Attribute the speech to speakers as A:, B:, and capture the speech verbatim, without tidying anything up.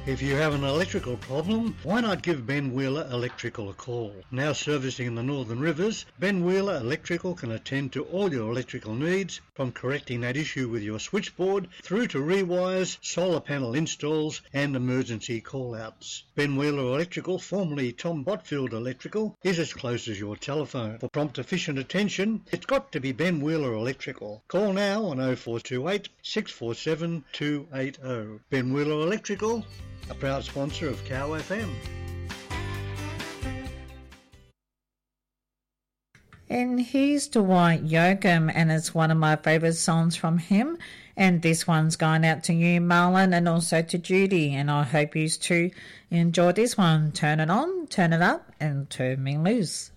A: If you have an electrical problem, why not give Ben Wheeler Electrical a call? Now servicing in the Northern Rivers, Ben Wheeler Electrical can attend to all your electrical needs, from correcting that issue with your switchboard through to rewires, solar panel installs and emergency call-outs. Ben Wheeler Electrical, formerly Tom Botfield Electrical, is as close as your telephone. For prompt efficient attention, it's got to be Ben Wheeler Electrical. Call now on oh four two eight, six four seven, two eight oh. Ben Wheeler Electrical, a proud sponsor of Cow F M.
B: And here's Dwight Yoakam, and it's one of my favourite songs from him. And this one's going out to you, Marlon, and also to Judy. And I hope you too enjoy this one. Turn it on, turn it up, and turn me loose.